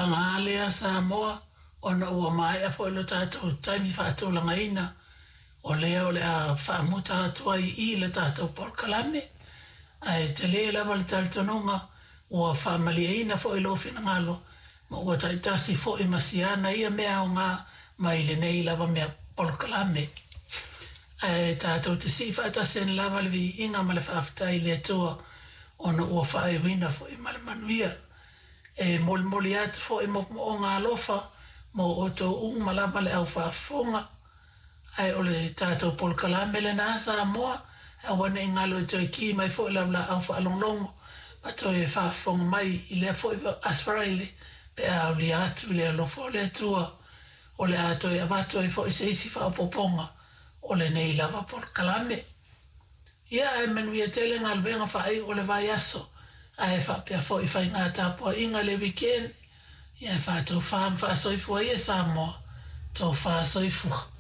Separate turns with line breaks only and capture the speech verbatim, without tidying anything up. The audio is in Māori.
langa lea sa moa, ona ua mai a po ilo tātou taimi whātou langa ina, o lea o lea whaamuta atua i i le tātou Port Kalame, ai te lea lava le talitononga, ua whaamali eina fo ilo whina ngalo, ma ua taitasi fo i masiana ia mea o ngā mai le nei lava mea Port Kalame. Ai tātou te si whaatasen lava le vi inga ma le whaafitai le atua, ona ua whae wina fo i male manuia. E mol moli atu fo i mo o ngā lofa, mo o tō unga lava le au whaafonga. Ai o le tātou Port Kalame le nāsa moa, a wane i ngalo i toi ki mai fo i lau la au whaalonglongo, pa toi e whaafonga mai i lea fo i asparaile, pe au li atu le alofo le atua, o le ato e avato e fo i seisi whaapoponga, o le nei lava Port Kalame. Ia e manuia tele ngā luenga whae o le vai aso, a e whapea fo i whai ngā tāpua inga le weekend, ia e whātou whaam whaasoifua ia sa moa, tō whaasoifua.